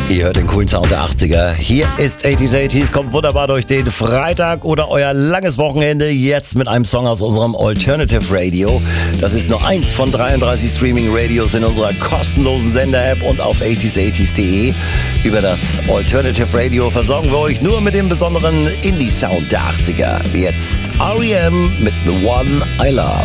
Ihr hört den coolen Sound der 80er. Hier ist 80s, kommt wunderbar durch den Freitag oder euer langes Wochenende. Jetzt mit einem Song aus unserem Alternative Radio. Das ist nur eins von 33 Streaming-Radios in unserer kostenlosen Sender-App und auf 80s.de. Über das Alternative Radio versorgen wir euch nur mit dem besonderen Indie-Sound der 80er. Jetzt R.E.M. mit The One I Love.